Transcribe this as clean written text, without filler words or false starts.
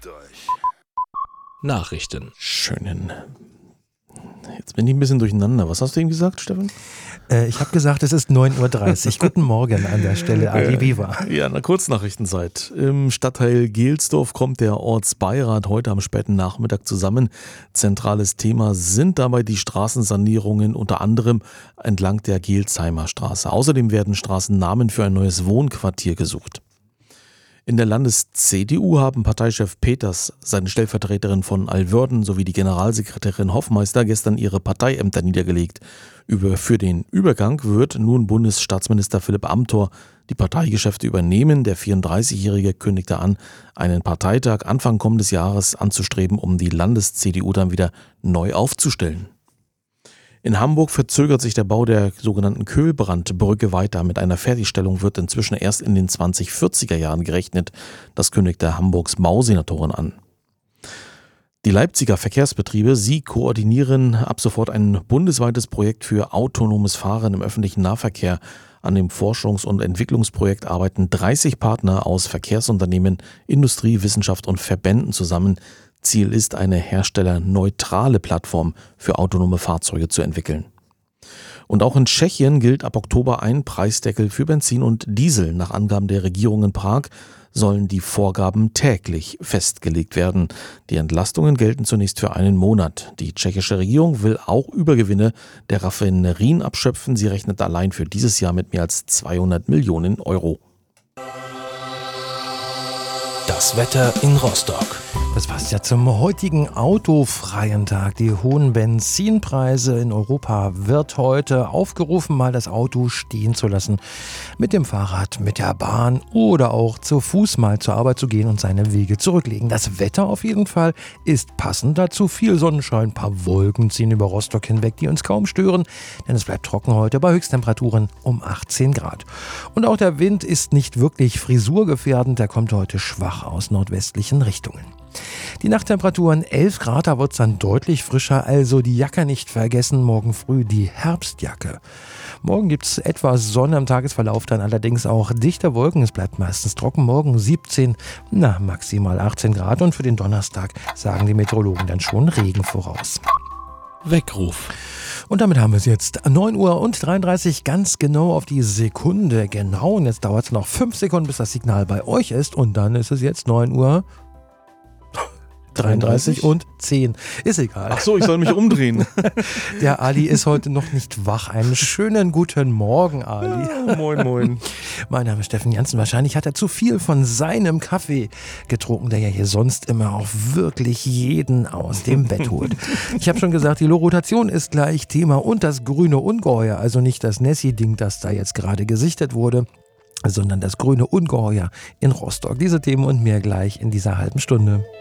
Nachrichten. Schönen. Jetzt bin ich ein bisschen durcheinander. Was hast du ihm gesagt, Stefan? Ich habe gesagt, es ist 9.30 Uhr. Guten Morgen an der Stelle, Ali Viva. Ja, in der Kurznachrichtenzeit. Im Stadtteil Gelsdorf kommt der Ortsbeirat heute am späten Nachmittag zusammen. Zentrales Thema sind dabei die Straßensanierungen, unter anderem entlang der Gelsheimer Straße. Außerdem werden Straßennamen für ein neues Wohnquartier gesucht. In der Landes-CDU haben Parteichef Peters, seine Stellvertreterin von Alwörden sowie die Generalsekretärin Hoffmeister gestern ihre Parteiämter niedergelegt. Für den Übergang wird nun Bundesstaatsminister Philipp Amthor die Parteigeschäfte übernehmen. Der 34-Jährige kündigte an, einen Parteitag Anfang kommendes Jahres anzustreben, um die Landes-CDU dann wieder neu aufzustellen. In Hamburg verzögert sich der Bau der sogenannten Köhlbrandbrücke weiter. Mit einer Fertigstellung wird inzwischen erst in den 2040er Jahren gerechnet. Das kündigte Hamburgs Bausenatorin an. Die Leipziger Verkehrsbetriebe, sie koordinieren ab sofort ein bundesweites Projekt für autonomes Fahren im öffentlichen Nahverkehr. An dem Forschungs- und Entwicklungsprojekt arbeiten 30 Partner aus Verkehrsunternehmen, Industrie, Wissenschaft und Verbänden zusammen. Ziel ist, eine herstellerneutrale Plattform für autonome Fahrzeuge zu entwickeln. Und auch in Tschechien gilt ab Oktober ein Preisdeckel für Benzin und Diesel. Nach Angaben der Regierung in Prag sollen die Vorgaben täglich festgelegt werden. Die Entlastungen gelten zunächst für einen Monat. Die tschechische Regierung will auch Übergewinne der Raffinerien abschöpfen. Sie rechnet allein für dieses Jahr mit mehr als 200 Millionen Euro. Das Wetter in Rostock. Das passt ja zum heutigen autofreien Tag. Die hohen Benzinpreise in Europa wird heute aufgerufen, mal das Auto stehen zu lassen. Mit dem Fahrrad, mit der Bahn oder auch zu Fuß mal zur Arbeit zu gehen und seine Wege zurücklegen. Das Wetter auf jeden Fall ist passend dazu. Viel Sonnenschein, ein paar Wolken ziehen über Rostock hinweg, die uns kaum stören, denn es bleibt trocken heute bei Höchsttemperaturen um 18 Grad. Und auch der Wind ist nicht wirklich frisurgefährdend, der kommt heute schwach aus nordwestlichen Richtungen. Die Nachttemperaturen 11 Grad, da wird es dann deutlich frischer, also die Jacke nicht vergessen, morgen früh die Herbstjacke. Morgen gibt es etwas Sonne im Tagesverlauf, dann allerdings auch dichte Wolken, es bleibt meistens trocken, morgen 17, maximal 18 Grad und für den Donnerstag sagen die Meteorologen dann schon Regen voraus. Weckruf. Und damit haben wir es jetzt 9 Uhr und 33 ganz genau auf die Sekunde genau. Und jetzt dauert es noch 5 Sekunden, bis das Signal bei euch ist und dann ist es jetzt 9 Uhr 33 und 10. Ist egal. Ach so, ich soll mich umdrehen. Der Ali ist heute noch nicht wach. Einen schönen guten Morgen, Ali. Ja, moin, moin. Mein Name ist Steffen Jansen. Wahrscheinlich hat er zu viel von seinem Kaffee getrunken, der ja hier sonst immer auch wirklich jeden aus dem Bett holt. Ich habe schon gesagt, die Rotation ist gleich Thema und das grüne Ungeheuer, also nicht das Nessie-Ding, das da jetzt gerade gesichtet wurde, sondern das grüne Ungeheuer in Rostock. Diese Themen und mehr gleich in dieser halben Stunde.